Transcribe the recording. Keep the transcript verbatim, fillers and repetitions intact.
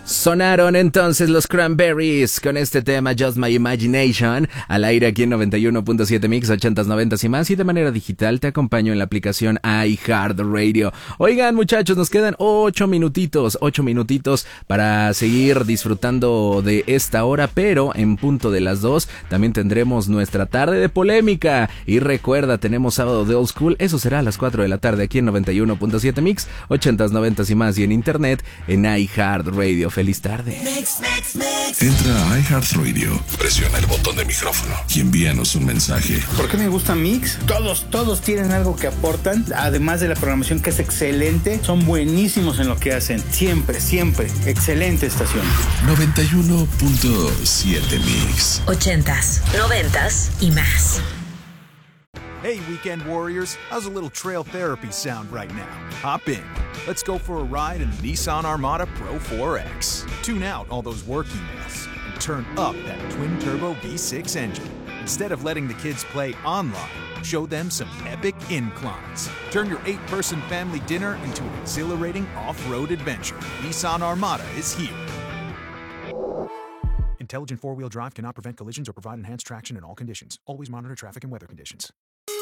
Sonaron entonces los Cranberries con este tema Just My Imagination al aire aquí en noventa y uno punto siete Mix, ochentas, noventas y más, y de manera digital te acompaño en la aplicación iHeartRadio. Oigan, muchachos, nos quedan ocho minutitos, ocho minutitos para seguir disfrutando de esta hora, pero en punto de las dos también tendremos nuestra tarde de polémica. Y recuerda, tenemos sábado de Old School, eso será a las cuatro de la tarde aquí en noventa y uno punto siete Mix, ochentas, noventas y más, y en internet en iHeartRadio. Feliz tarde. Mix, mix, mix. Entra a iHeartRadio, presiona el botón de micrófono y envíanos un mensaje. ¿Por qué me gusta Mix? Todos, todos tienen algo que aportan, además de la programación que es excelente, son buenísimos en lo que hacen. Siempre, siempre. Excelente estación. noventa y uno punto siete Mix. Ochentas, noventas y más. Hey, Weekend Warriors, how's a little trail therapy sound right now? Hop in. Let's go for a ride in the Nissan Armada Pro four X. Tune out all those work emails and turn up that twin-turbo V six engine. Instead of letting the kids play online, show them some epic inclines. Turn your eight-person family dinner into an exhilarating off-road adventure. Nissan Armada is here. Intelligent four-wheel drive cannot prevent collisions or provide enhanced traction in all conditions. Always monitor traffic and weather conditions.